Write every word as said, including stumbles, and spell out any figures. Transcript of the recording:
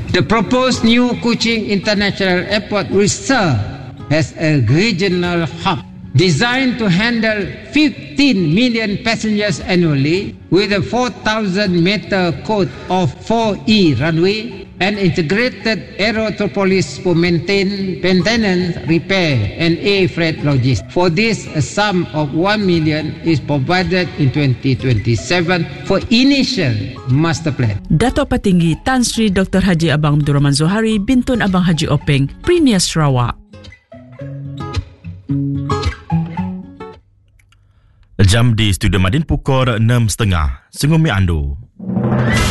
The proposed new Kuching International Airport will serve as a regional hub designed to handle fifteen million passengers annually with a four thousand meter code of four E runway and integrated aerotropolis for maintain, maintenance, repair and air freight logistics. For this, a sum of one million is provided in twenty twenty-seven for initial master plan. Dato Patinggi Tan Sri Doktor Haji Abang Abdul Rahman Zohari Bintun Abang Haji Openg, Premier Sarawak. Jam di Studio Madin pukul enam tiga puluh. Sungguh mi ando.